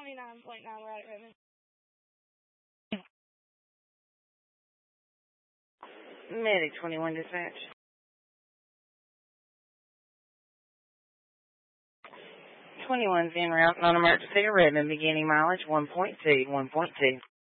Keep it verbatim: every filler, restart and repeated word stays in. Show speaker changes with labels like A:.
A: twenty-nine point nine right at Redmond.
B: Medic twenty-one dispatch. twenty-one's en route, non-emergency to Redmond, beginning mileage one point two, one point two.